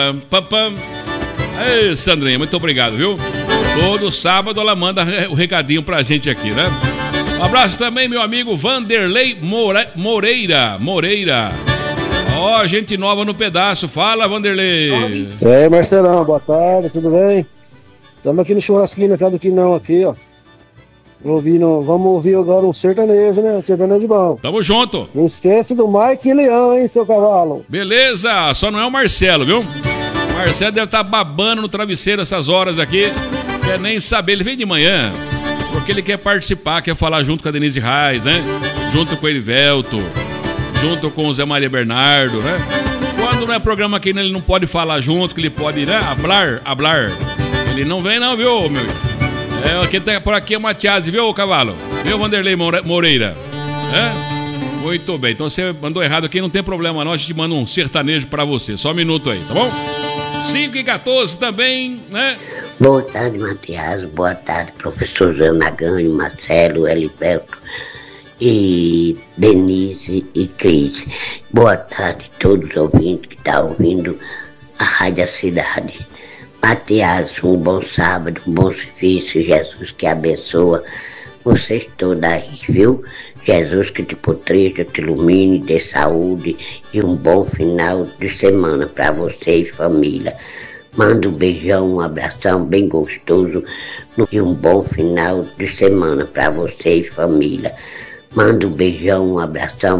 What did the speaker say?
Pam, pam. Ei, Sandrinha, muito obrigado, viu? Todo sábado ela manda o recadinho pra gente aqui, né? Um abraço também, meu amigo Vanderlei Moreira. Ó, gente nova no pedaço. Fala, Vanderlei. E aí, Marcelão, boa tarde, tudo bem? Estamos aqui no churrasquinho na casa do Quinão aqui, ó. Vamos ouvir agora um sertanejo, né? Um sertanejo bom. Tamo junto. Não esquece do Mike e Leão, hein, seu cavalo. Beleza, só não é o Marcelo, viu? O Marcelo deve estar babando no travesseiro essas horas aqui. Quer nem saber, ele vem de manhã. Porque ele quer participar, quer falar junto com a Denise Reis, né? Junto com o Erivelto, junto com o Zé Maria Bernardo, né? Quando não é programa aqui, ele não pode falar junto, que ele pode, né? Hablar. Ele não vem não, viu, meu? Quem tá por aqui é o Matiasi, viu, cavalo? Viu, Vanderlei Moreira? Muito bem, então você mandou errado aqui, não tem problema não, a gente manda um sertanejo pra você. Só um minuto aí, tá bom? 5h14 também, né? Boa tarde, Matias. Boa tarde, professor Zé Nagano, Marcelo, Eliberto e Denise e Cris. Boa tarde a todos os ouvintes que estão ouvindo a Rádio Cidade. Matias, um bom sábado, um bom serviço, Jesus que abençoa vocês todos aí, viu? Jesus que te proteja, te ilumine, dê saúde e um bom final de semana para você e família. Manda um beijão, um abração bem gostoso e um bom final de semana para você e família. Manda um beijão, um abração